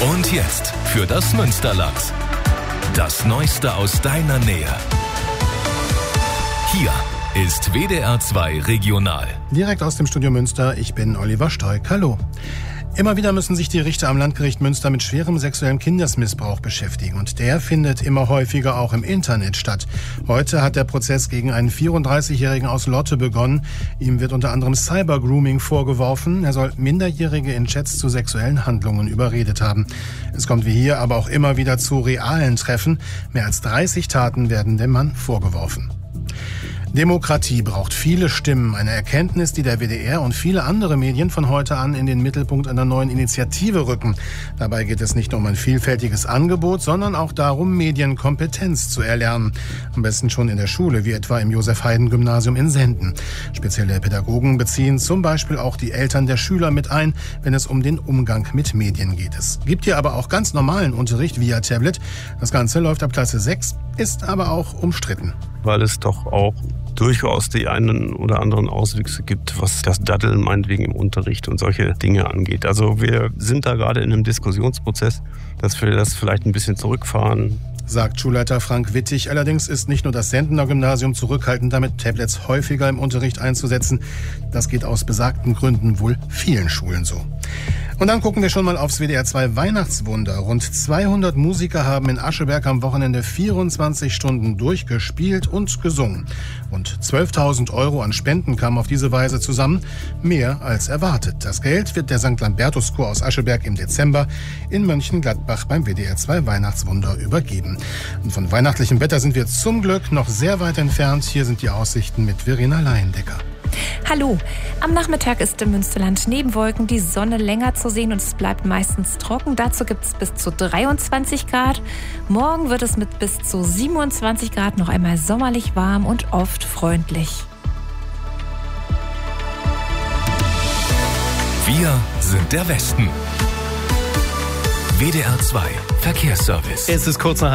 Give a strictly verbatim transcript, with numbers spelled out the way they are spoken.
Und jetzt für das Münsterland. Das Neueste aus deiner Nähe. Hier ist W D R zwei Regional. Direkt aus dem Studio Münster, ich bin Oliver Stoik. Hallo. Immer wieder müssen sich die Richter am Landgericht Münster mit schwerem sexuellem Kindesmissbrauch beschäftigen. Und der findet immer häufiger auch im Internet statt. Heute hat der Prozess gegen einen vierunddreißigjährigen aus Lotte begonnen. Ihm wird unter anderem Cybergrooming vorgeworfen. Er soll Minderjährige in Chats zu sexuellen Handlungen überredet haben. Es kommt wie hier aber auch immer wieder zu realen Treffen. Mehr als dreißig Taten werden dem Mann vorgeworfen. Demokratie braucht viele Stimmen. Eine Erkenntnis, die der W D R und viele andere Medien von heute an in den Mittelpunkt einer neuen Initiative rücken. Dabei geht es nicht nur um ein vielfältiges Angebot, sondern auch darum, Medienkompetenz zu erlernen. Am besten schon in der Schule, wie etwa im Josef-Haydn-Gymnasium in Senden. Spezielle Pädagogen beziehen zum Beispiel auch die Eltern der Schüler mit ein, wenn es um den Umgang mit Medien geht. Es gibt hier aber auch ganz normalen Unterricht via Tablet. Das Ganze läuft ab Klasse sechs, ist aber auch umstritten. Weil es doch auch durchaus die einen oder anderen Auswüchse gibt, was das Daddeln meinetwegen im Unterricht und solche Dinge angeht. Also wir sind da gerade in einem Diskussionsprozess, dass wir das vielleicht ein bisschen zurückfahren, sagt Schulleiter Frank Wittig. Allerdings ist nicht nur das Sendener Gymnasium zurückhaltend damit, Tablets häufiger im Unterricht einzusetzen. Das geht aus besagten Gründen wohl vielen Schulen so. Und dann gucken wir schon mal aufs W D R zwei Weihnachtswunder. Rund zweihundert Musiker haben in Ascheberg am Wochenende vierundzwanzig Stunden durchgespielt und gesungen. Rund zwölftausend Euro an Spenden kamen auf diese Weise zusammen. Mehr als erwartet. Das Geld wird der Sankt Lambertus-Chor aus Ascheberg im Dezember in Mönchengladbach beim W D R zwei Weihnachtswunder übergeben. Und von weihnachtlichem Wetter sind wir zum Glück noch sehr weit entfernt. Hier sind die Aussichten mit Verena Leindecker. Hallo, am Nachmittag ist im Münsterland neben Wolken die Sonne länger zu sehen und es bleibt meistens trocken. Dazu gibt es bis zu dreiundzwanzig Grad. Morgen wird es mit bis zu siebenundzwanzig Grad noch einmal sommerlich warm und oft freundlich. Wir sind der Westen. W D R zwei Verkehrsservice. Es ist kurz nach